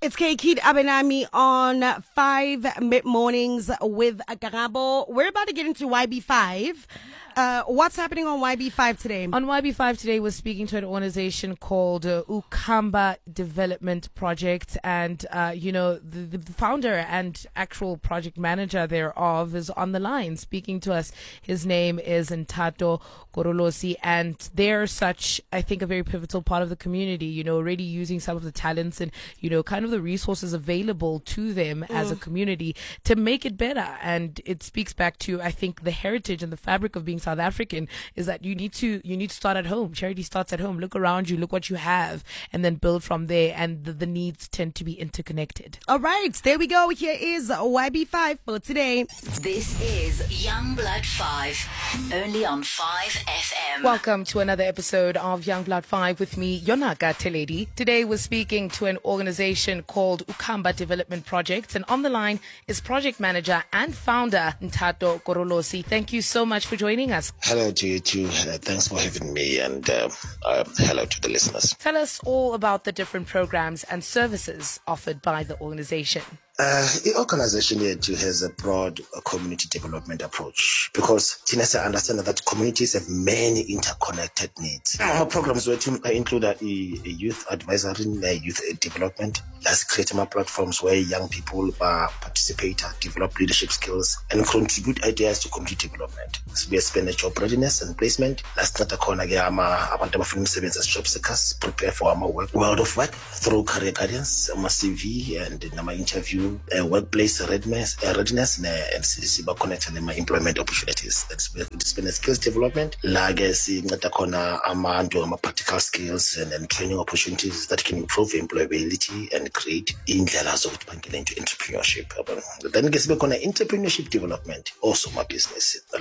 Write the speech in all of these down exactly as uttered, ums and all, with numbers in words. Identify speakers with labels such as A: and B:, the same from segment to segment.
A: It's Kate Abenami on five Mid Mornings with Karabo. We're about to get into Y B five. Uh, what's happening on Y B five today?
B: On Y B five today, we're speaking to an organization called uh, Ukamba Development Project. And, uh, you know, the, the founder and actual project manager thereof is on the line speaking to us. His name is Nthato Korolosi, and they're such, I think, a very pivotal part of the community, you know, already using some of the talents and, you know, kind of the resources available to them mm. as a community to make it better. And it speaks back to, I think, the heritage and the fabric of being South African is that you need to you need to start at home. Charity starts at home. Look around you, look what you have, and then build from there. And the, the needs tend to be interconnected.
A: All right, there we go. Here is Y B five for today.
C: This is Young Blood five, only on five F M.
B: Welcome to another episode of Young Blood five with me, Yonaka Teledi. Today we're speaking to an organization called Ukamba Development Project, and on the line is project manager and founder Nthato Korolosi. Thank you so much for joining us.
D: Hello to you too. Uh, thanks for having me, and uh, uh, hello to the listeners.
B: Tell us all about the different programs and services offered by the organization.
D: Uh, the organization here too has a broad uh, community development approach because Tinesa understand that communities have many interconnected needs. Our programs will include a, a youth advisory, a youth development. Let's create more platforms where young people uh, participate, develop leadership skills, and contribute ideas to community development. So we spend a job readiness and placement. Let's not corner abantu film sevenza job seekers prepare for our work, world of work through career guidance, our C V, and our interview. Uh, workplace readiness, uh, readiness and siba connect and employment opportunities. That's been skills development, legacy, natakona amando, ama practical skills and, and training opportunities that can improve employability and create indlela of banking into entrepreneurship. Then get on entrepreneurship development, also my business. The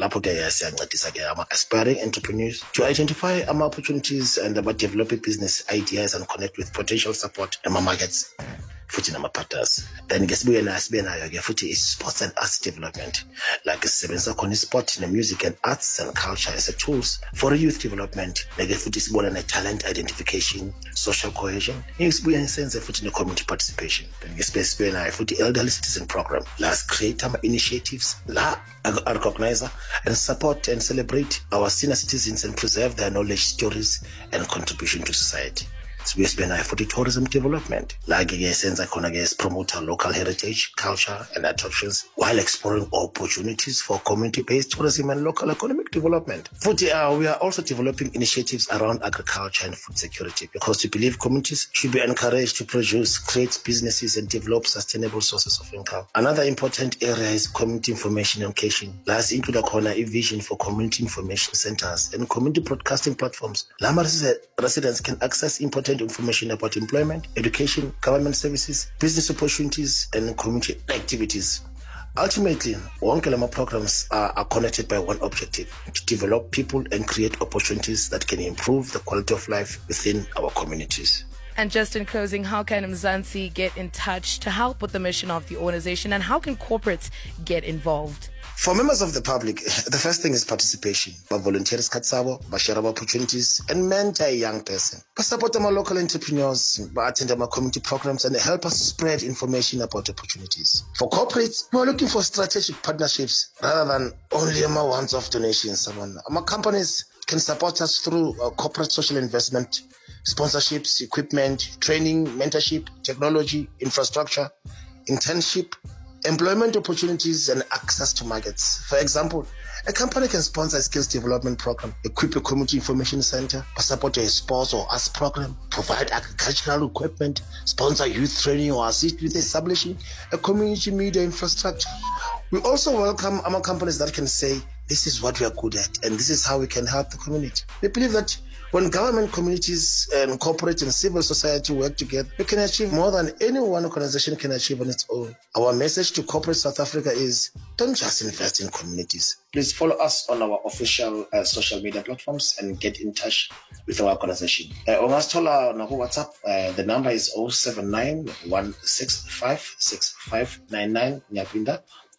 D: lapo aspiring entrepreneurs to identify ama opportunities and about developing business ideas and connect with potential support and markets. Futhi nama-partners. Then ngesibuye na sibe nayo ke futhi is sports and arts development, like sisebenza khona sport in music and arts and culture as a tools for youth development, like futhi sibona na talent identification, social cohesion. Ngesibuye senze futhi ne community participation. Then ngesibuye na futhi elderly citizen program. Let's create our initiatives la recognize and support and celebrate our senior citizens and preserve their knowledge, stories and contribution to society. So we spend for the tourism development, like sense I promote our local heritage, culture, and attractions while exploring opportunities for community-based tourism and local economic development. For the, uh, we are also developing initiatives around agriculture and food security because we believe communities should be encouraged to produce, create businesses, and develop sustainable sources of income. Another important area is community information education. Let's include a corner a vision for community information centers and community broadcasting platforms. Lama residents can access important information about employment, education, government services, business opportunities, and community activities. Ultimately, wonke lama programs are, are connected by one objective: to develop people and create opportunities that can improve the quality of life within our communities.
B: And just in closing, how can Mzansi get in touch to help with the mission of the organization, and how can corporates get involved?
D: For members of the public, the first thing is participation. By volunteers, katsabo, by share opportunities, and mentor a young person. By support our local entrepreneurs, by attend our community programs, and help us spread information about opportunities. For corporates, we are looking for strategic partnerships rather than only our once-off donations. Our companies can support us through uh, corporate social investment, sponsorships, equipment, training, mentorship, technology, infrastructure, internship, employment opportunities, and access to markets. For example, a company can sponsor a skills development program, equip a community information center, support a sports or arts program, provide agricultural equipment, sponsor youth training, or assist with establishing a community media infrastructure. We also welcome our companies that can say, this is what we are good at, and this is how we can help the community. We believe that when government, communities, and corporate and civil society work together, we can achieve more than any one organization can achieve on its own. Our message to corporate South Africa is, don't just invest in communities. Please follow us on our official uh, social media platforms and get in touch with our organization. Uh, Ongastola on WhatsApp, uh, the number is zero seven nine one six five six five nine nine Nyapinda.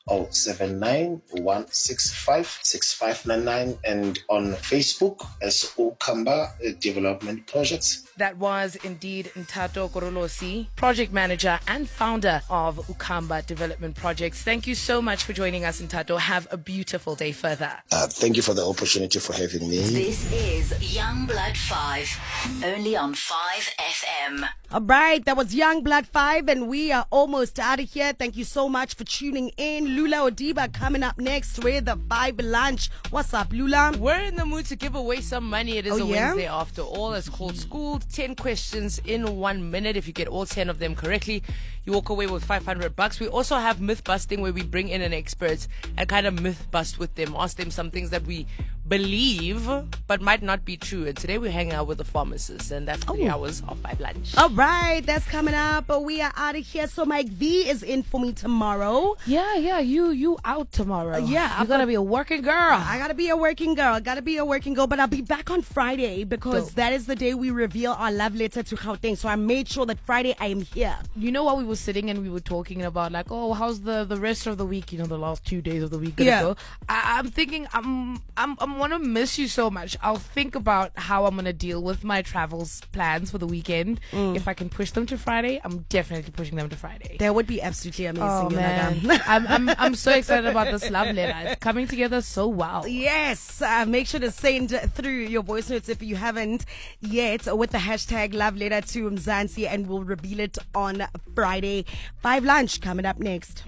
D: zero seven nine, one six five, six five nine nine and on Facebook as Ukamba Development Projects.
B: That was indeed Nthato Korolosi, project manager and founder of Ukamba Development Projects. Thank you so much for joining us, Nthato. Have a beautiful day further.
D: Uh, thank you for the opportunity for having me.
C: This is Young Blood five, only on five F M.
A: All right, that was Young Blood five, and we are almost out of here. Thank you so much for tuning in. Lula Odiba coming up next with the Five Lunch. What's up, Lula?
B: We're in the mood to give away some money. It is
A: Oh,
B: a
A: yeah?
B: Wednesday after all. It's called Schooled. ten questions in one minute. If you get all ten of them correctly, you walk away with five hundred bucks. We also have myth busting, where we bring in an expert and kind of myth bust with them. Ask them some things that we believe but might not be true. And today we're hanging out with a pharmacist, and that's three
A: Oh.
B: hours of Five Lunch.
A: All right, that's coming up. But we are out of here. So Mike V is in for me tomorrow.
B: Yeah, yeah, you you out tomorrow.
A: yeah,
B: you're
A: I've
B: gonna
A: got-
B: be a working girl.
A: I gotta be a working girl. I gotta be a working girl. But I'll be back on Friday because
B: Dope.
A: that is the day we reveal our love letter to Gauteng. So I made sure that Friday I am here.
B: You know what, we were sitting and we were talking about, like, oh, how's the the rest of the week? You know, the last two days of the week gonna
A: Yeah.
B: go. I, I'm thinking I'm I'm I'm gonna miss you so much. I'll think about how I'm gonna deal with my travels plans for the weekend. If I can push them to Friday, I'm definitely pushing them to Friday.
A: That would be absolutely amazing.
B: Oh man,
A: Yolanda.
B: I'm I'm I'm so excited about this love letter. It's coming together so well.
A: Yes, uh, make sure to send through your voice notes if you haven't yet with the hashtag love letter to Mzansi, and we'll reveal it on Friday. Five Lunch coming up next.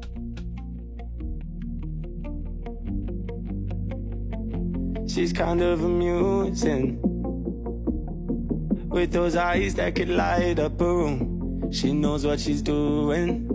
E: She's kind of amusing, with those eyes that could light up a room. She knows what she's doing.